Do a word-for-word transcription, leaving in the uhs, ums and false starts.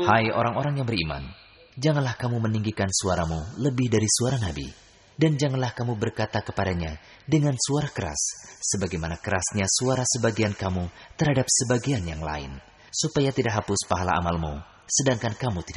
Hai orang-orang yang beriman, janganlah kamu meninggikan suaramu lebih dari suara Nabi, dan janganlah kamu berkata kepadanya dengan suara keras, sebagaimana kerasnya suara sebagian kamu terhadap sebagian yang lain, supaya tidak hapus pahala amalmu, sedangkan kamu tidak